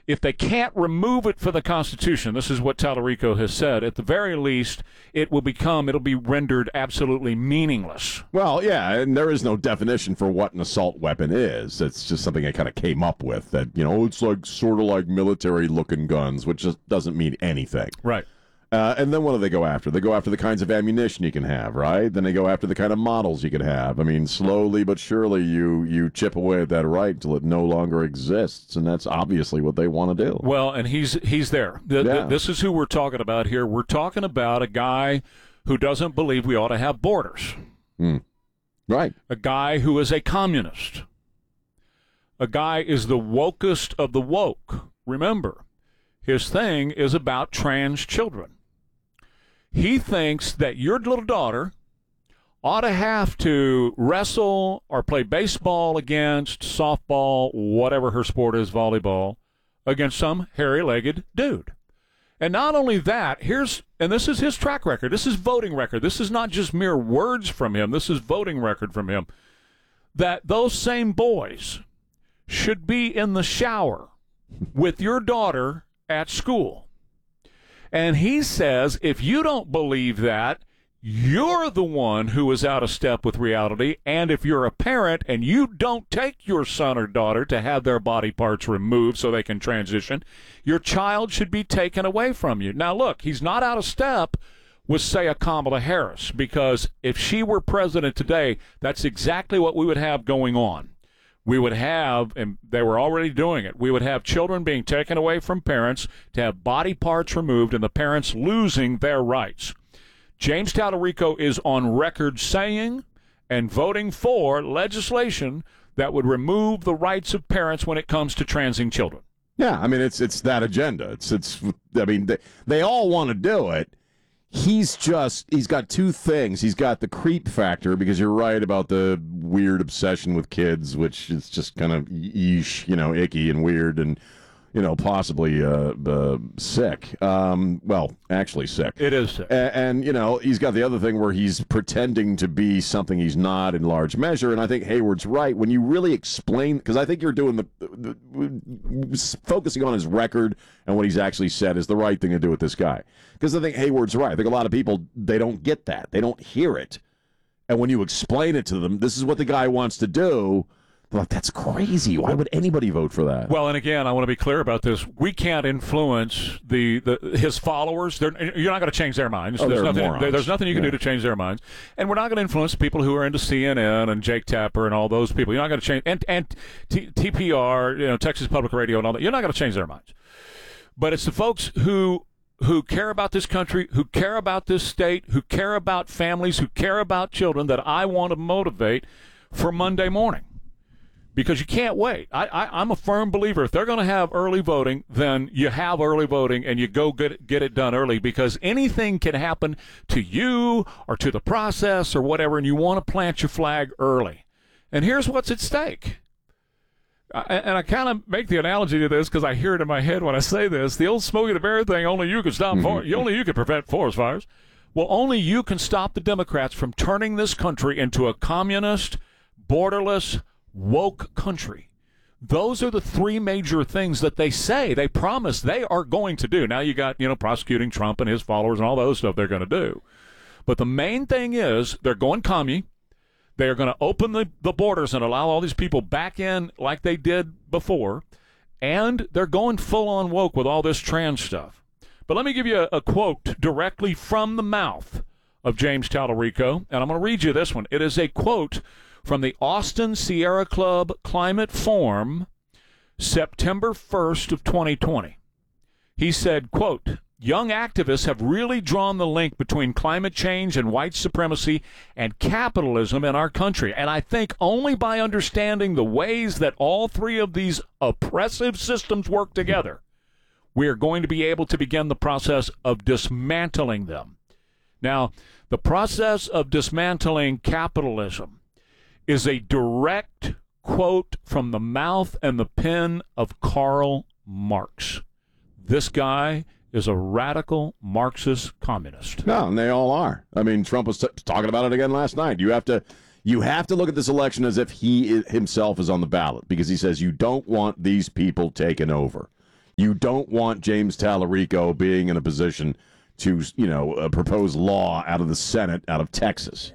if they can't remove it for the Constitution, this is what Tallarico has said, at the very least, it'll be rendered absolutely meaningless. Well, yeah, and there is no definition for what an assault weapon is. It's just something I kind of came up with that, it's like sort of like military-looking guns, which just doesn't mean anything. Right. And then what do they go after? They go after the kinds of ammunition you can have, right? Then they go after the kind of models you can have. I mean, slowly but surely you chip away at that right until it no longer exists, and that's obviously what they want to do. Well, and he's there. This is who we're talking about here. We're talking about a guy who doesn't believe we ought to have borders. Right. A guy who is a communist. A guy is the wokest of the woke. Remember, his thing is about trans children. He thinks that your little daughter ought to have to wrestle or play baseball against, softball, whatever her sport is, volleyball, against some hairy-legged dude. And not only that, and this is his track record. This is voting record. This is not just mere words from him. This is voting record from him. That those same boys should be in the shower with your daughter at school. And he says, if you don't believe that, you're the one who is out of step with reality. And if you're a parent and you don't take your son or daughter to have their body parts removed so they can transition, your child should be taken away from you. Now, look, he's not out of step with, say, a Kamala Harris, because if she were president today, that's exactly what we would have going on. We would have, and they were already doing it, we would have children being taken away from parents to have body parts removed and the parents losing their rights. James Tallarico is on record saying and voting for legislation that would remove the rights of parents when it comes to transing children. Yeah, I mean, it's that agenda. I mean, they all want to do it. He's got two things. He's got the creep factor, because you're right about the weird obsession with kids, which is just kind of icky and weird and, possibly sick. Well, actually sick. It is sick. And he's got the other thing where he's pretending to be something he's not in large measure. And I think Hayward's right. When you really explain, because I think you're doing focusing on his record and what he's actually said is the right thing to do with this guy. Because I think Hayward's right. I think a lot of people, they don't get that. They don't hear it. And when you explain it to them, this is what the guy wants to do, they're like, that's crazy. Why would anybody vote for that? Well, and again, I want to be clear about this. We can't influence his followers. You're not going to change their minds. Oh, there's nothing you can do to change their minds. And we're not going to influence people who are into CNN and Jake Tapper and all those people. You're not going to change, and TPR, Texas Public Radio and all that. You're not going to change their minds. But it's the folks who care about this country, who care about this state, who care about families, who care about children that I want to motivate for Monday morning. Because you can't wait. I'm a firm believer. If they're going to have early voting, then you have early voting and you go get it done early, because anything can happen to you or to the process or whatever, and you want to plant your flag early. And here's what's at stake. And I kind of make the analogy to this because I hear it in my head when I say this. The old Smokey the Bear thing, only you can stop only you can prevent forest fires. Well, only you can stop the Democrats from turning this country into a communist, borderless, woke country. Those are the three major things that they promise they are going to do. Now you got, prosecuting Trump and his followers and all those stuff they're going to do. But the main thing is they're going commie. They are going to open the borders and allow all these people back in like they did before. And they're going full on woke with all this trans stuff. But let me give you a quote directly from the mouth of James Tallarico. And I'm going to read you this one. It is a quote from the Austin Sierra Club Climate Forum, September 1st of 2020. He said, quote, "Young activists have really drawn the link between climate change and white supremacy and capitalism in our country. And I think only by understanding the ways that all three of these oppressive systems work together, we are going to be able to begin the process of dismantling them." Now, the process of dismantling capitalism is a direct quote from the mouth and the pen of Karl Marx. This guy is a radical Marxist communist. No, and they all are. I mean, Trump was talking about it again last night. You have to look at this election as if he himself is on the ballot, because he says you don't want these people taken over. You don't want James Tallarico being in a position to, propose law out of the Senate, out of Texas.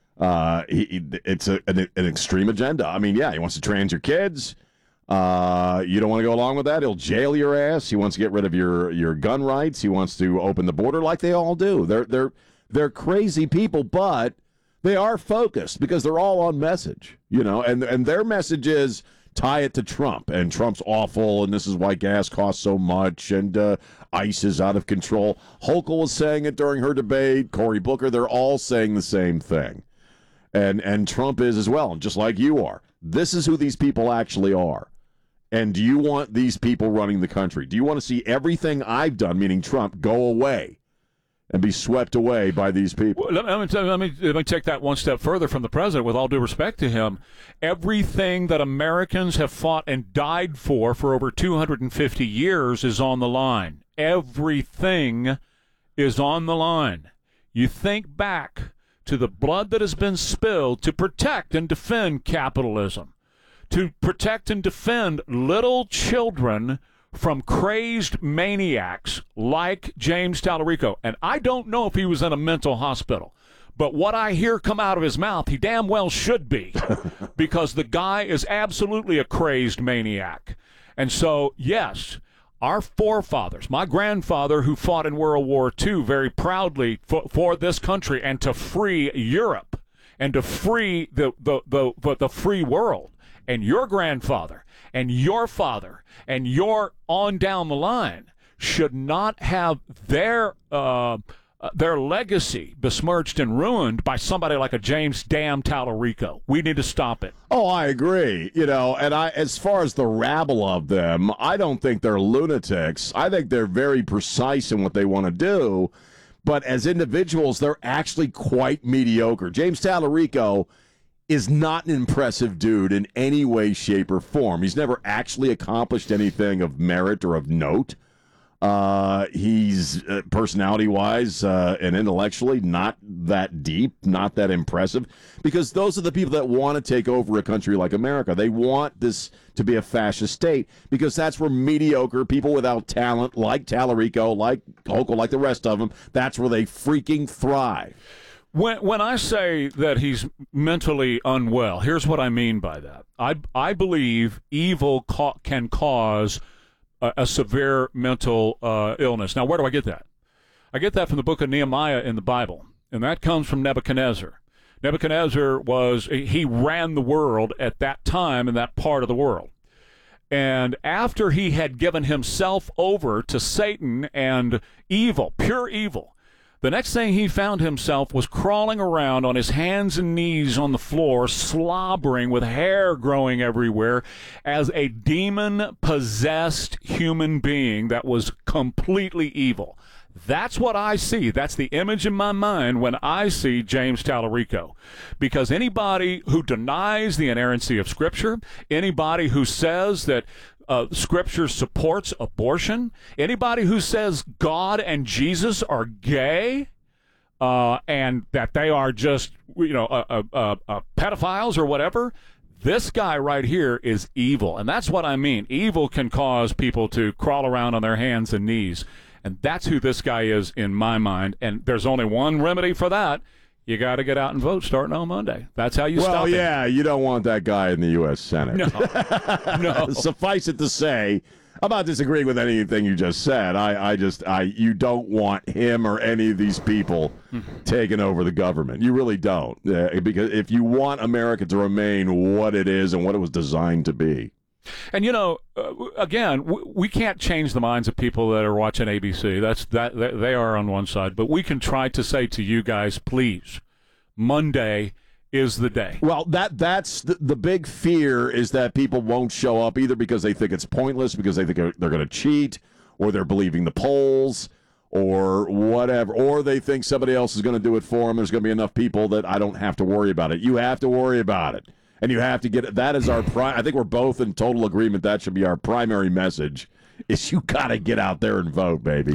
It's an extreme agenda. I mean, yeah, he wants to trans your kids. You don't want to go along with that. He'll jail your ass. He wants to get rid of your gun rights. He wants to open the border like they all do. They're crazy people, but they are focused because they're all on message, and their message is tie it to Trump, and Trump's awful, and this is why gas costs so much, and ICE is out of control. Hochul was saying it during her debate. Cory Booker, they're all saying the same thing. And Trump is as well, just like you are. This is who these people actually are. And do you want these people running the country? Do you want to see everything I've done, meaning Trump, go away and be swept away by these people? Well, let me take that one step further from the president, with all due respect to him. Everything that Americans have fought and died for over 250 years is on the line. Everything is on the line. You think back to the blood that has been spilled to protect and defend capitalism, to protect and defend little children from crazed maniacs like James Tallarico. And I don't know if he was in a mental hospital, but what I hear come out of his mouth, he damn well should be, because the guy is absolutely a crazed maniac. And so, yes, our forefathers, my grandfather who fought in World War II very proudly for this country and to free Europe and to free the free world, and your grandfather and your father and your on down the line should not have their legacy besmirched and ruined by somebody like a James damn Tallarico. We need to stop it. Oh, I agree. And as far as the rabble of them, I don't think they're lunatics. I think they're very precise in what they want to do. But as individuals, they're actually quite mediocre. James Tallarico is not an impressive dude in any way, shape, or form. He's never actually accomplished anything of merit or of note. He's personality-wise and intellectually not that deep, not that impressive, because those are the people that want to take over a country like America. They want this to be a fascist state because that's where mediocre people without talent, like Tallarico, like Hochul, like the rest of them, that's where they freaking thrive. When I say that he's mentally unwell, here's what I mean by that. I believe evil can cause a severe mental illness. Now, where do I get that? I get that from the book of Nehemiah in the Bible, and that comes from Nebuchadnezzar. Nebuchadnezzar he ran the world at that time in that part of the world. And after he had given himself over to Satan and evil, pure evil, the next thing he found himself was crawling around on his hands and knees on the floor, slobbering with hair growing everywhere as a demon-possessed human being that was completely evil. That's what I see. That's the image in my mind when I see James Tallarico. Because anybody who denies the inerrancy of Scripture, anybody who says that Scripture supports abortion, anybody who says God and Jesus are gay, and that they are just, pedophiles or whatever, this guy right here is evil. And that's what I mean. Evil can cause people to crawl around on their hands and knees. And that's who this guy is in my mind. And there's only one remedy for that. You got to get out and vote starting on Monday. That's how you stop it. Well, yeah, you don't want that guy in the U.S. Senate. No. Suffice it to say, I'm not disagreeing with anything you just said. You don't want him or any of these people taking over the government. You really don't. Because if you want America to remain what it is and what it was designed to be. And, again, we can't change the minds of people that are watching ABC. They are on one side. But we can try to say to you guys, please, Monday is the day. Well, that's the big fear is that people won't show up either because they think it's pointless, because they think they're going to cheat, or they're believing the polls, or whatever, or they think somebody else is going to do it for them. There's going to be enough people that I don't have to worry about it. You have to worry about it. And you have to get it. That is our I think we're both in total agreement that should be our primary message, is you got to get out there and vote, baby.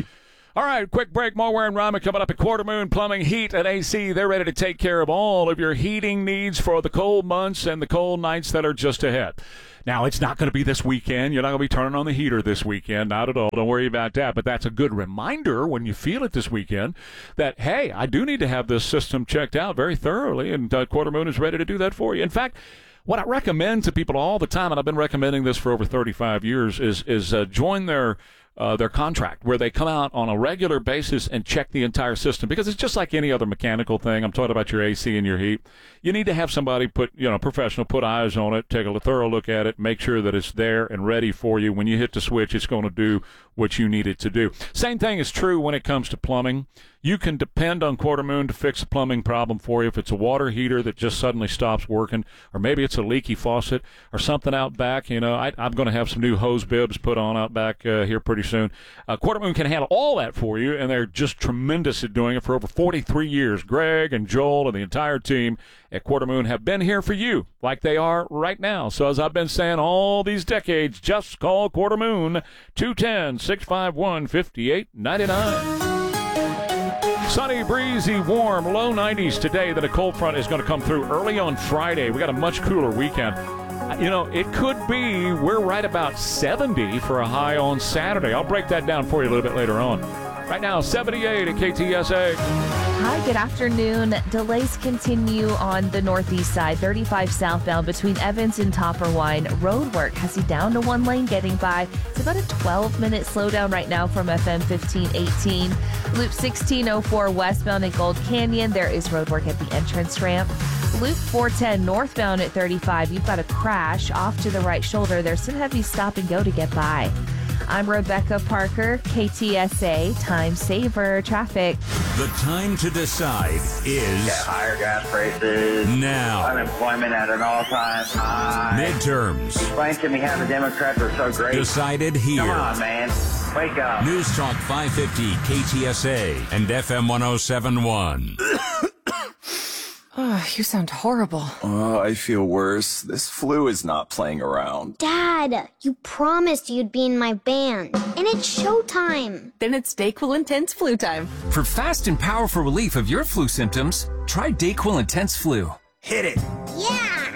All right, quick break. More Ware and Ryman coming up at Quarter Moon Plumbing, Heat, and AC. They're ready to take care of all of your heating needs for the cold months and the cold nights that are just ahead. Now, it's not going to be this weekend. You're not going to be turning on the heater this weekend. Not at all. Don't worry about that. But that's a good reminder when you feel it this weekend that, hey, I do need to have this system checked out very thoroughly, and Quarter Moon is ready to do that for you. In fact, what I recommend to people all the time, and I've been recommending this for over 35 years, is join their contract where they come out on a regular basis and check the entire system, because it's just like any other mechanical thing. I'm talking about your AC and your heat. You need to have somebody professional, put eyes on it, take a thorough look at it, make sure that it's there and ready for you. When you hit the switch, it's going to do what you need it to do. Same thing is true when it comes to plumbing. You can depend on Quarter Moon to fix a plumbing problem for you. If it's a water heater that just suddenly stops working, or maybe it's a leaky faucet or something out back. I'm going to have some new hose bibs put on out back here pretty soon. Quarter Moon can handle all that for you, and they're just tremendous at doing it for over 43 years. Greg and Joel and the entire team at Quarter Moon have been here for you like they are right now. So as I've been saying all these decades, just call Quarter Moon, 210-651-5899. Sunny, breezy, warm, low 90s today. Then a cold front is going to come through early on Friday. We got a much cooler weekend. It could be we're right about 70 for a high on Saturday. I'll break that down for you a little bit later on. Right now, 78 at KTSA. Hi, good afternoon. Delays continue on the northeast side, 35 southbound between Evans and Topperwine. Roadwork has you down to one lane getting by. It's about a 12-minute slowdown right now from FM 1518. Loop 1604 westbound at Gold Canyon. There is roadwork at the entrance ramp. Loop 410 northbound at 35. You've got a crash off to the right shoulder. There's some heavy stop and go to get by. I'm Rebecca Parker, KTSA Time Saver Traffic. The time to decide is higher gas prices, now. Unemployment at an all-time high. Midterms. Explain to me how the Democrats are so great. Decided here. Come on, man. Wake up. News Talk 550 KTSA and FM 1071. Oh, you sound horrible. Oh, I feel worse. This flu is not playing around. Dad, you promised you'd be in my band, and it's showtime. Then it's DayQuil Intense Flu time. For fast and powerful relief of your flu symptoms, try DayQuil Intense Flu. Hit it. Yeah!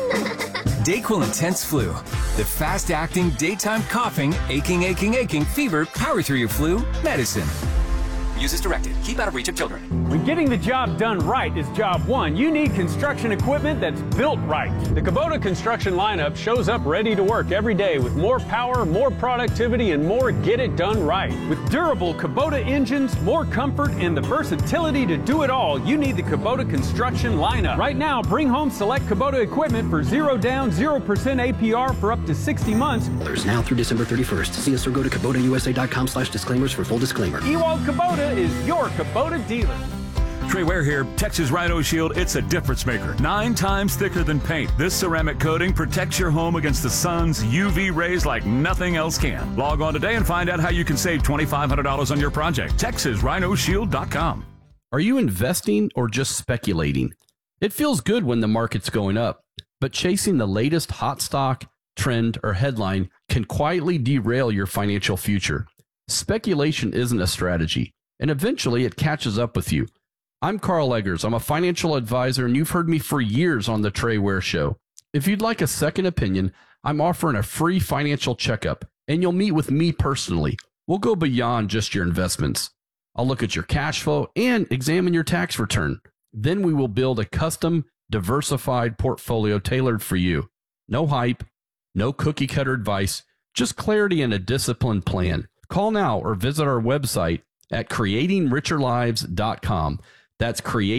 DayQuil Intense Flu. The fast-acting, daytime coughing, aching, fever, power through your flu medicine. Use as directed. Keep out of reach of children. When getting the job done right is job one, you need construction equipment that's built right. The Kubota construction lineup shows up ready to work every day with more power, more productivity, and more get it done right. With durable Kubota engines, more comfort, and the versatility to do it all, you need the Kubota construction lineup. Right now, bring home select Kubota equipment for 0 down, 0% APR for up to 60 months. There's now through December 31st. See us or go to KubotaUSA.com/disclaimers for full disclaimer. Ewald Kubota is your Kubota dealer. Trey Ware here. Texas Rhino Shield, it's a difference maker. 9 times thicker than paint. This ceramic coating protects your home against the sun's UV rays like nothing else can. Log on today and find out how you can save $2,500 on your project. TexasRhinoShield.com. Are you investing or just speculating? It feels good when the market's going up, but chasing the latest hot stock, trend, or headline can quietly derail your financial future. Speculation isn't a strategy, and eventually it catches up with you. I'm Carl Eggers. I'm a financial advisor, and you've heard me for years on the Trey Ware Show. If you'd like a second opinion, I'm offering a free financial checkup, and you'll meet with me personally. We'll go beyond just your investments. I'll look at your cash flow and examine your tax return. Then we will build a custom, diversified portfolio tailored for you. No hype, no cookie-cutter advice, just clarity and a disciplined plan. Call now or visit our website at creatingricherlives.com. That's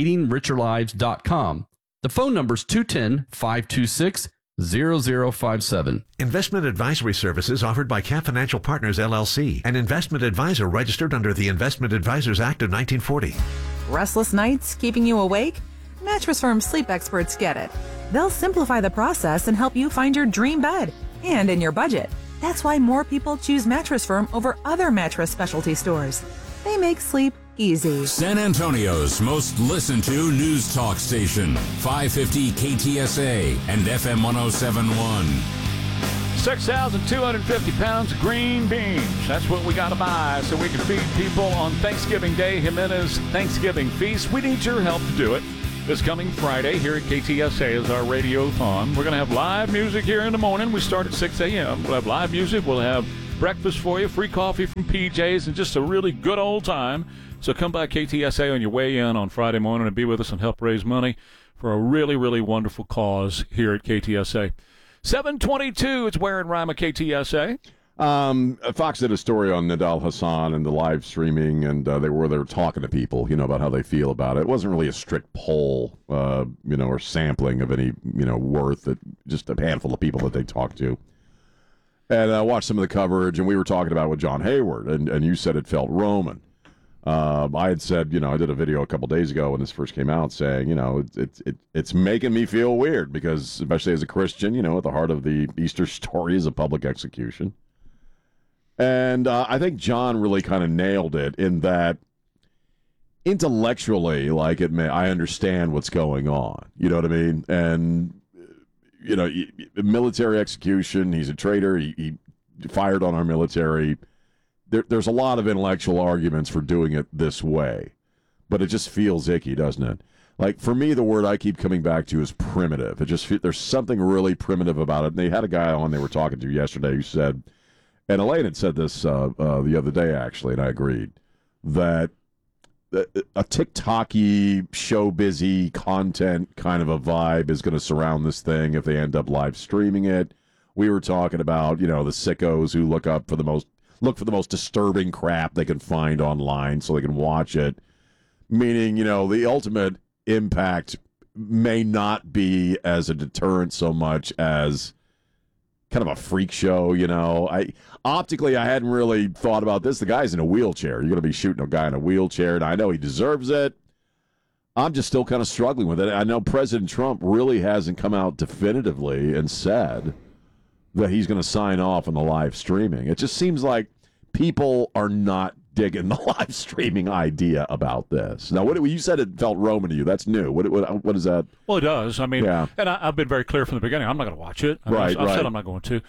creatingricherlives.com. The phone number is 210-526-0057. Investment advisory services offered by Camp Financial Partners, LLC, an investment advisor registered under the Investment Advisors Act of 1940. Restless nights keeping you awake? Mattress Firm sleep experts get it. They'll simplify the process and help you find your dream bed and in your budget. That's why more people choose Mattress Firm over other mattress specialty stores. They make sleep easy. San Antonio's most listened to news talk station, 550 KTSA and FM 1071. 6,250 pounds of green beans. That's what we got to buy so we can feed people on Thanksgiving Day, Jimenez Thanksgiving Feast. We need your help to do it. This coming Friday here at KTSA is our radio-thon. We're going to have live music here in the morning. We start at 6 a.m. We'll have live music. We'll have breakfast for you, free coffee from PJ's, and just a really good old time. So come by KTSA on your way in on Friday morning and be with us and help raise money for a really, really wonderful cause here at KTSA. 722, it's Where and Rhyme at KTSA. Fox did a story on Nidal Hasan and the live streaming, and they were talking to people, about how they feel about it. It wasn't really a strict poll, or sampling of any, worth. That just a handful of people that they talked to. And I watched some of the coverage, and we were talking about it with John Hayward, and you said it felt Roman. I had said, I did a video a couple days ago when this first came out saying, it's making me feel weird because, especially as a Christian, at the heart of the Easter story is a public execution. And I think John really kind of nailed it in that intellectually, I understand what's going on. You know what I mean? And, military execution, he's a traitor, he fired on our military. There's a lot of intellectual arguments for doing it this way, but it just feels icky, doesn't it? Like, for me, the word I keep coming back to is primitive. There's something really primitive about it. And they had a guy on they were talking to yesterday who said, and Elaine had said this the other day, actually, and I agreed, that a TikTok-y, show-busy content kind of a vibe is going to surround this thing if they end up live streaming it. We were talking about, the sickos who look for the most disturbing crap they can find online so they can watch it. Meaning, the ultimate impact may not be as a deterrent so much as kind of a freak show, Optically, I hadn't really thought about this. The guy's in a wheelchair. You're going to be shooting a guy in a wheelchair, and I know he deserves it. I'm just still kind of struggling with it. I know President Trump really hasn't come out definitively and said that he's going to sign off on the live streaming. It just seems like people are not digging the live streaming idea about this. Now, you said it felt Roman to you. That's new. What is that? Well, it does. I mean, yeah. And I've been very clear from the beginning. I'm not going to watch it. I've said I'm not going to.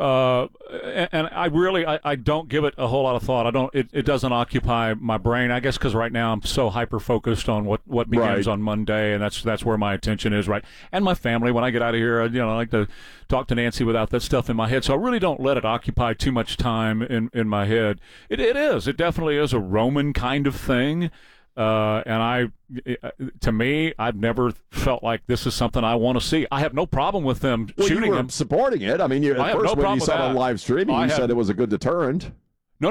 And I don't give it a whole lot of thought. It doesn't occupy my brain, I guess, because right now I'm so hyper-focused on what begins on Monday, and that's where my attention is, right? And my family, when I get out of here, I like to talk to Nancy without that stuff in my head. So I really don't let it occupy too much time in my head. It definitely is a Roman kind of thing. To me, I've never felt like this is something I want to see. I have no problem with them shooting you were them. Supporting it. I mean, at first when you saw it on live streaming, you said it was a good deterrent. No.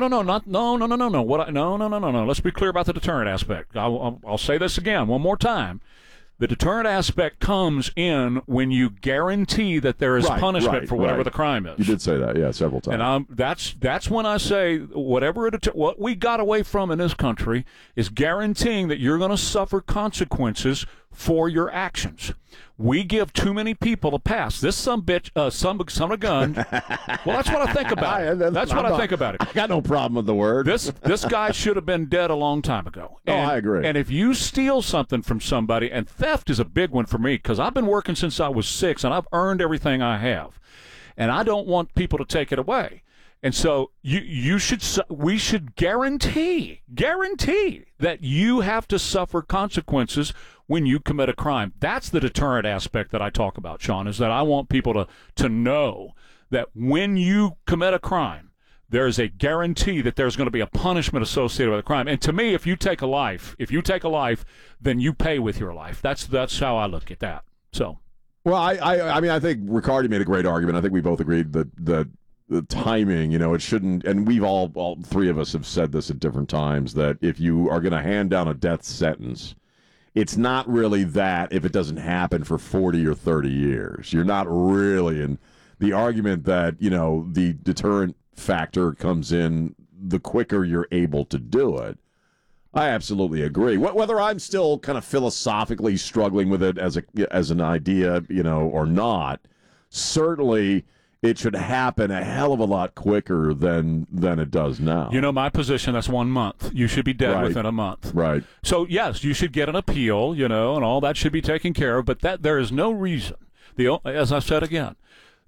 Let's be clear about the deterrent aspect. I'll say this again one more time. The deterrent aspect comes in when you guarantee that there is punishment for whatever the crime is. You did say that, yeah, several times. And that's when I say what we got away from in this country is guaranteeing that you're going to suffer consequences for your actions. We give too many people a pass. This son of a gun. Well, that's what I think about it. That's what I think about it. I got no problem with the word. This guy should have been dead a long time ago. I agree. And if you steal something from somebody, and theft is a big one for me because I've been working since I was 6, and I've earned everything I have, and I don't want people to take it away. And so we should guarantee that you have to suffer consequences when you commit a crime. That's the deterrent aspect that I talk about, Sean, is that I want people to know that when you commit a crime, there is a guarantee that there's going to be a punishment associated with the crime. And to me, if you take a life, then you pay with your life. That's how I look at that. So, well, I think Riccardi made a great argument. I think we both agreed that the timing, it shouldn't, and we've all three of us have said this at different times, that if you are going to hand down a death sentence, it's not really that if it doesn't happen for 40 or 30 years. You're not really in the argument that, the deterrent factor comes in the quicker you're able to do it. I absolutely agree. Whether I'm still kind of philosophically struggling with it as an idea, or not, certainly it should happen a hell of a lot quicker than it does now. My position, that's 1 month. You should be dead within a month. Right. So, yes, you should get an appeal, and all that should be taken care of, but there is no reason. As I said again,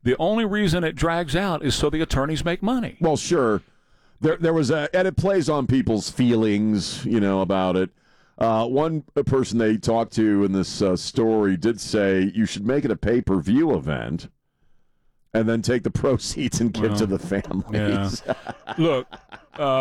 The only reason it drags out is so the attorneys make money. Well, sure. There was and it plays on people's feelings, about it. One person they talked to in this story did say you should make it a pay-per-view event and then take the proceeds and give to the families. Yeah. Look,